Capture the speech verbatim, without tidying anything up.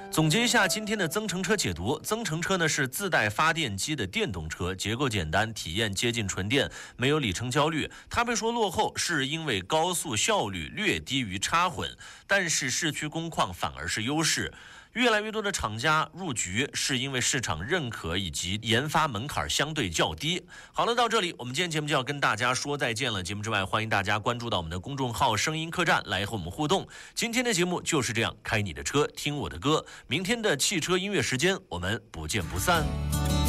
总结一下今天的增程车解读，增程车呢是自带发电机的电动车，结构简单，体验接近纯电，没有里程焦虑。它被说落后是因为高速效率略低于插混，但是市区工况反而是优势。越来越多的厂家入局，是因为市场认可以及研发门槛相对较低。好了，到这里我们今天节目就要跟大家说再见了。节目之外，欢迎大家关注到我们的公众号声音客栈来和我们互动。今天的节目就是这样，开你的车，听我的歌。明天的汽车音乐时间，我们不见不散。